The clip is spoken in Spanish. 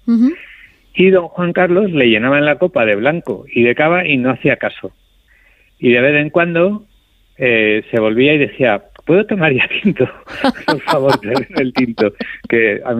Ujú. Y don Juan Carlos le llenaba en la copa de blanco y de cava y no hacía caso. Y de vez en cuando se volvía y decía, ¿puedo tomar ya tinto? Por favor, tráeme el tinto. Que a mí